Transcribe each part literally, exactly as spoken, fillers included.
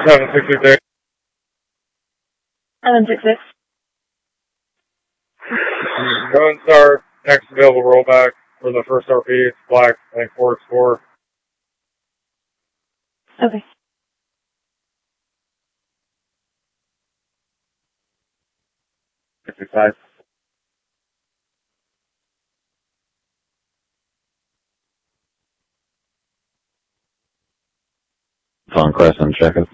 seven six six eight. seven six six. Going start, next available rollback for the first R P. It's black, I think four score. Okay. fifty-five. On Crescent, check it.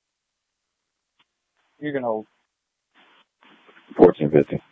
You can hold. fourteen fifty.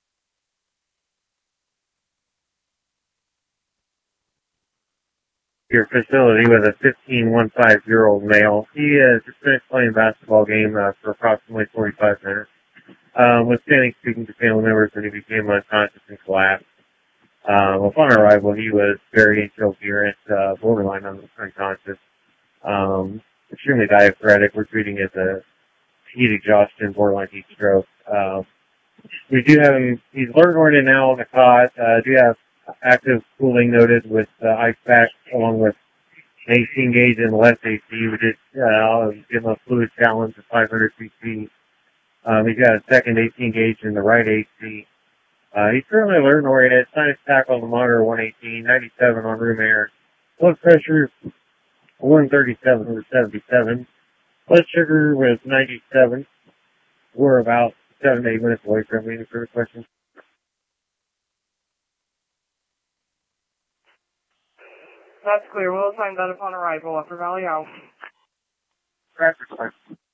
Your facility with a fifteen one five year old male. He uh, just finished playing a basketball game uh, for approximately forty-five minutes. Um, was standing speaking to family members when he became unconscious and collapsed. Um, upon arrival, he was very incoherent, uh, borderline un- unconscious, um, extremely diaphoretic. We're treating it as a heat exhaustion, borderline heat stroke. Uh, we do have him, he's alert oriented now on the cot. Uh, do have active cooling noted with uh, ice pack along with an A C gauge and left A C. We did uh, give him a fluid challenge of five hundred C C. Um, he's got a second A C gauge in the right A C. Uh, he's currently alert and oriented. Sinus tack on the monitor one eighteen, ninety-seven on room air. Blood pressure one thirty-seven over seventy-seven. Blood sugar was ninety-seven. We're about seven to eight minutes away from any further questions. That's clear. We'll assign that upon arrival. Upper Valley out. Traffic.